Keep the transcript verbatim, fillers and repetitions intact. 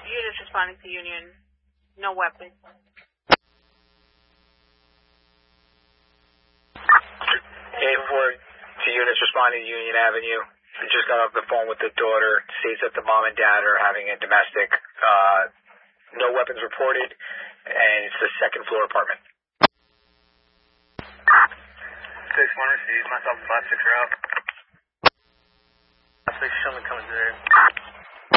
Units responding to Union. No weapons. eight four to units responding to Union Avenue. I just got off the phone with the daughter. States that the mom and dad are having a domestic. Uh, no weapons reported, and it's the second floor apartment. six one received. Myself and five six are out. five six, show me coming through.